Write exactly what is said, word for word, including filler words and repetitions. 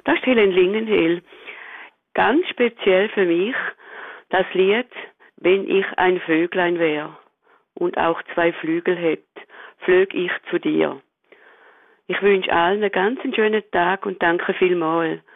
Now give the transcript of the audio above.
Das ist Helen Lingenhill. Ganz speziell für mich das Lied Wenn ich ein Vöglein wär und auch zwei Flügel hätt, flög ich zu dir. Ich wünsche allen einen ganz schönen Tag und danke vielmals